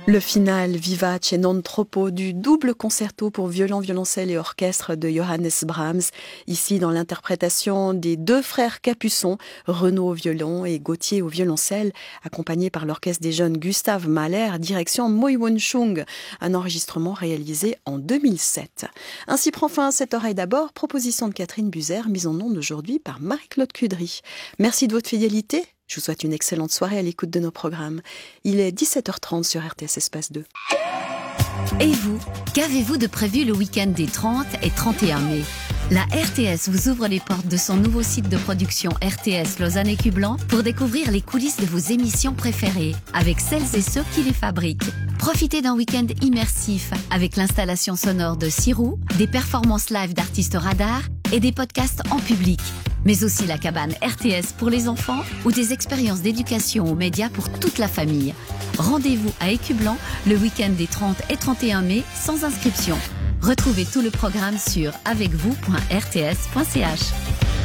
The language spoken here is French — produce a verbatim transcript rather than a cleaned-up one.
Le final vivace et non troppo du double concerto pour violon, violoncelle et orchestre de Johannes Brahms, ici dans l'interprétation des deux frères Capuçon, Renaud au violon et Gauthier au violoncelle, accompagnés par l'orchestre des jeunes Gustav Mahler, direction Moi Won Chung, un enregistrement réalisé en deux mille sept. Ainsi prend fin cette oreille d'abord, proposition de Catherine Buzer, mise en onde aujourd'hui par Marie-Claude Cudry. Merci de votre fidélité. Je vous souhaite une excellente soirée à l'écoute de nos programmes. Il est dix-sept heures trente sur R T S Espace deux. Et vous, qu'avez-vous de prévu le week-end des trente et trente et un mai ? La R T S vous ouvre les portes de son nouveau site de production R T S Lausanne et Cublan pour découvrir les coulisses de vos émissions préférées avec celles et ceux qui les fabriquent. Profitez d'un week-end immersif avec l'installation sonore de Sirou, des performances live d'artistes radars et des podcasts en public. Mais aussi la cabane R T S pour les enfants ou des expériences d'éducation aux médias pour toute la famille. Rendez-vous à Écublan le week-end des trente et trente et un mai sans inscription. Retrouvez tout le programme sur avec vous point r t s point c h.